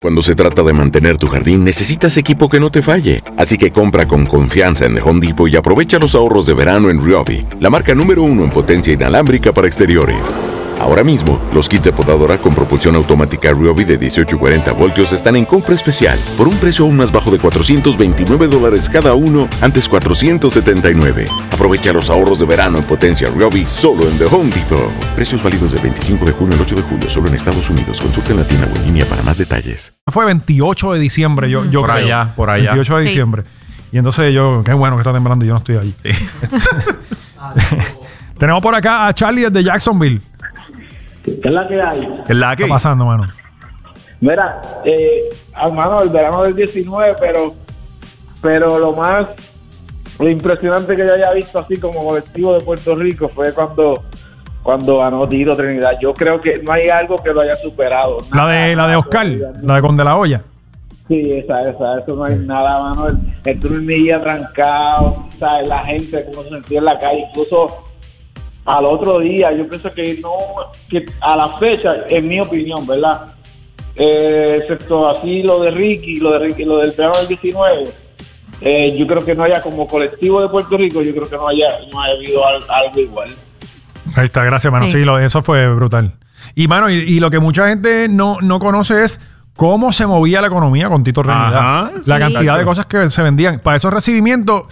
Cuando se trata de mantener tu jardín, necesitas equipo que no te falle. Así que compra con confianza en The Home Depot y aprovecha los ahorros de verano en Ryobi, la marca número 1 en potencia inalámbrica para exteriores. Ahora mismo, los kits de podadora con propulsión automática Ryobi de 18 y 40 voltios están en compra especial por un precio aún más bajo de $429 cada uno, antes $479. Aprovecha los ahorros de verano en potencia Ryobi solo en The Home Depot. Precios válidos del 25 de junio al 8 de julio solo en Estados Unidos. Consulta en la tienda o en línea para más detalles. Fue 28 de diciembre, yo por creo. Por allá. 28 de diciembre. Y entonces qué bueno que está temblando y yo no estoy allí. Sí. Tenemos por acá a Charlie desde Jacksonville. ¿Qué es la que hay? ¿Qué es la que? ¿Qué está pasando, mano? Mira, hermano, el verano del 19, pero lo impresionante que yo haya visto así como colectivo de Puerto Rico fue cuando ganó Tito Trinidad. Yo creo que no hay algo que lo haya superado. La de Oscar, la de Conde la Olla. Sí, eso no hay nada, mano. El Trinidad trancado, ¿sabes? La gente como se sentía en la calle, incluso al otro día. Yo pienso que a la fecha, en mi opinión, ¿verdad? Excepto así lo de Ricky, lo del verano del 19, yo creo que no haya, como colectivo de Puerto Rico, yo creo que no haya habido algo igual. Ahí está, gracias, mano. Sí, eso fue brutal. Y, mano, y lo que mucha gente no conoce es cómo se movía la economía con Tito Trinidad. La cantidad de cosas que se vendían. Para esos recibimientos,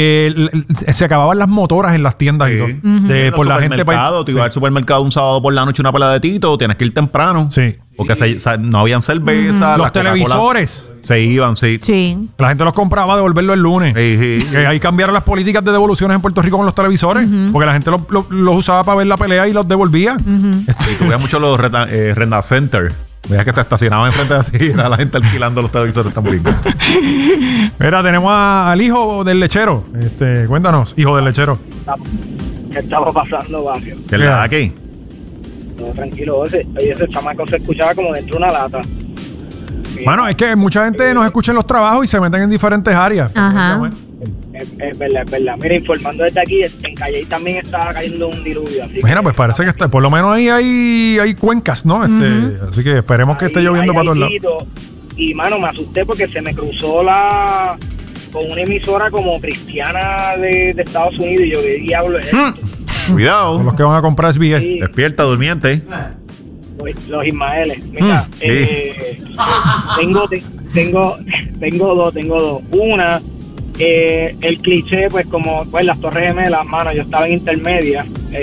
se acababan las motoras en las tiendas y todo. Por la gente. Tú ibas al supermercado un sábado por la noche, una pela de Tito, tienes que ir temprano. Sí. Porque no habían cerveza. Los televisores se iban, sí. La gente los compraba a devolverlo el lunes. Ahí cambiaron las políticas de devoluciones en Puerto Rico con los televisores. Porque la gente los usaba para ver la pelea y los devolvía. Y tú veías mucho los Renda Center. Veas que se estacionaban enfrente de así, era la gente alquilando los televisores tan bonitos. Mira, tenemos al hijo del lechero. Cuéntanos, hijo del lechero. ¿Qué estaba pasando, barrio? ¿Qué le da aquí? No, tranquilo, ese chamaco se escuchaba como dentro de una lata. Bueno, es que mucha gente nos escucha en los trabajos y se meten en diferentes áreas. Ajá. Es verdad. Mira, informando desde aquí, en Calle también estaba cayendo un diluvio. Mira, pues parece que por lo menos ahí hay cuencas, ¿no? Así que esperemos que esté lloviendo para todos lados. Y, mano, me asusté porque se me cruzó con una emisora como cristiana de Estados Unidos y yo, ¿qué diablo es esto? Cuidado. Con los que van a comprar SBS. Sí. Despierta, durmiente. Los Ismaeles. Mira, tengo dos. Una, el cliché, pues como las Torres Gemelas, mano, yo estaba en intermedia,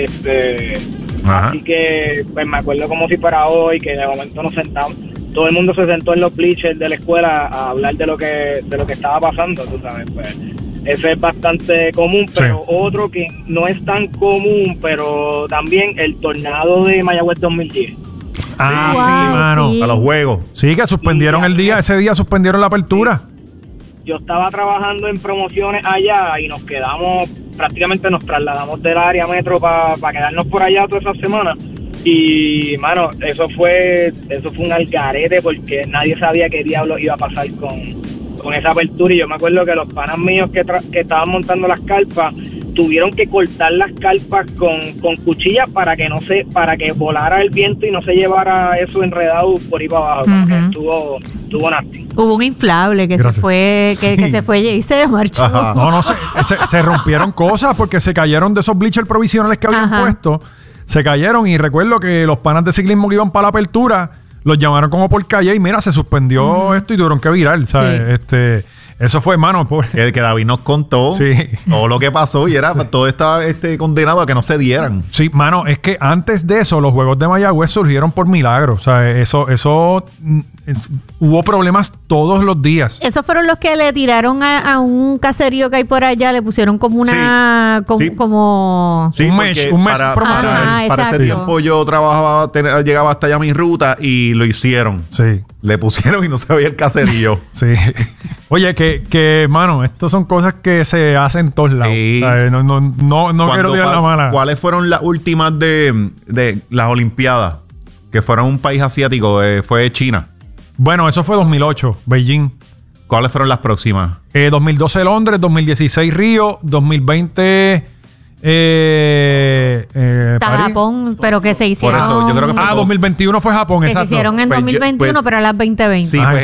así que pues me acuerdo como si fuera hoy, que de momento nos sentamos, todo el mundo se sentó en los bleachers de la escuela a hablar de lo que estaba pasando, tú sabes, pues eso es bastante común, pero otro que no es tan común, pero también el tornado de Mayagüez 2010. Sí, mano. Sí. A los juegos. Sí, que suspendieron ese día suspendieron la apertura. Yo estaba trabajando en promociones allá y prácticamente nos trasladamos del área metro para quedarnos por allá toda esa semana. Y, mano, eso fue un algarete porque nadie sabía qué diablos iba a pasar con esa apertura. Y yo me acuerdo que los panas míos que estaban montando las carpas tuvieron que cortar las carpas con cuchillas para que volara el viento y no se llevara eso enredado por ahí para abajo. Estuvo nasty. Hubo un inflable que se fue y se marchó. No, se rompieron cosas porque se cayeron de esos bleachers provisionales que habían puesto. Se cayeron y recuerdo que los panas de ciclismo que iban para la apertura los llamaron como por calle y mira, se suspendió esto y tuvieron que virar, ¿sabes? Sí. Eso fue, hermano. Que David nos contó todo lo que pasó y todo estaba condenado a que no se dieran. Sí, mano, es que antes de eso, los juegos de Mayagüez surgieron por milagro. O sea, eso hubo problemas todos los días. Esos fueron los que le tiraron a un caserío que hay por allá, le pusieron como una... como un mes promocional. Para ese tiempo yo trabajaba, llegaba hasta allá mi ruta y lo hicieron. Sí. Le pusieron y no se veía el caserío. Sí. Oye, que mano, estas son cosas que se hacen en todos lados. Sí. O sea, no quiero tirar la mala. ¿Cuáles fueron las últimas de las Olimpiadas? Que fueron un país asiático, fue China. Bueno, eso fue 2008, Beijing. ¿Cuáles fueron las próximas? 2012 Londres, 2016 Río, 2020 Japón, pero que se hicieron. Por eso, yo creo que fue 2021 fue Japón, que exacto. se hicieron en Pues 2021, pero a las 2020. Sí, Ah, pues